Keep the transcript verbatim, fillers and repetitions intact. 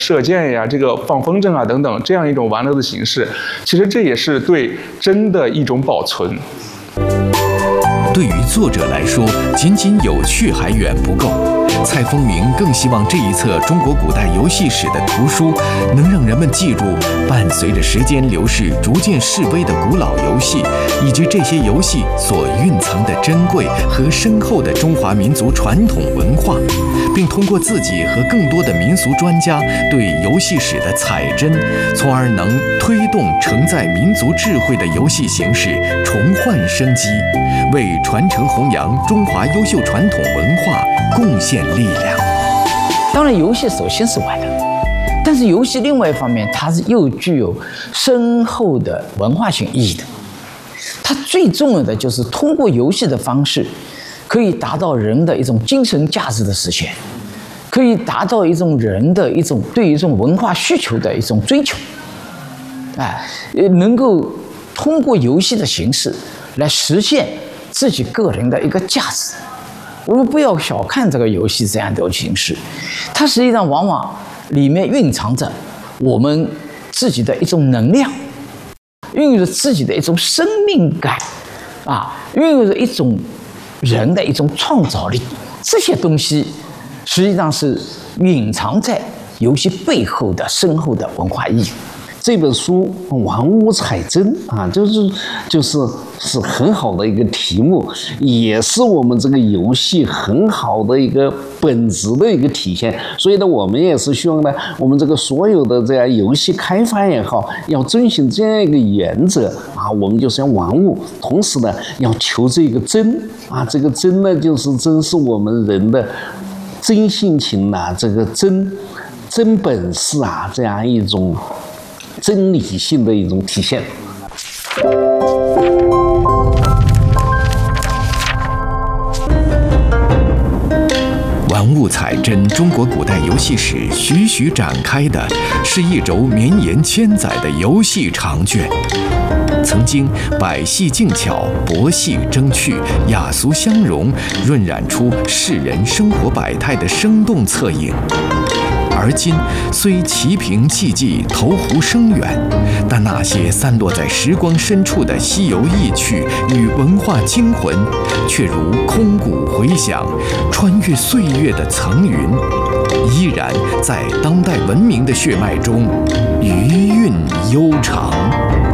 射箭呀、这个放风筝啊等等这样一种玩乐的形式，其实这也是对真的一种保存。 对于作者来说，仅仅有趣还远不够。蔡丰明更希望这一册中国古代游戏史的图书，能让人们记住伴随着时间流逝逐渐式微的古老游戏，以及这些游戏所蕴藏的珍贵和深厚的中华民族传统文化，并通过自己和更多的民俗专家对游戏史的采真，从而能推动承载民族智慧的游戏形式重焕生机，为传承弘扬中华优秀传统文化贡献力量。 当然，游戏首先是玩的，但是游戏另外一方面，它是又具有深厚的文化性意义的。它最重要的就是通过游戏的方式，可以达到人的一种精神价值的实现，可以达到一种人的一种对于一种文化需求的一种追求。哎，能够通过游戏的形式来实现自己个人的一个价值。我们不要小看这个游戏这样的形式，它实际上往往里面蕴藏着我们自己的一种能量，孕育着自己的一种生命感，啊，孕育着一种人的一种创造力。这些东西实际上是隐藏在游戏背后的深厚的文化意义。 这本书《玩物采真》啊，就是就是是很好的一个题目，也是我们这个游戏很好的一个本质的一个体现。所以呢，我们也是希望呢，我们这个所有的这样游戏开发也好，要遵循这样一个原则啊，我们就是要玩物，同时呢，要求这个真啊，这个真呢，就是真是我们人的真性情呐、啊，这个真真本事啊，这样一种真理性的一种体现。 玩物采真，中国古代游戏史徐徐展开的是一轴绵延千载的游戏长卷。曾经百戏竞巧，博戏争趣，雅俗相融，润染出世人生活百态的生动侧影。而今虽棋屏寂寂，投壶声远，但那些散落在时光深处的西游意趣与文化精魂，却如空谷回响，穿越岁月的层云，依然在当代文明的血脉中余韵悠长。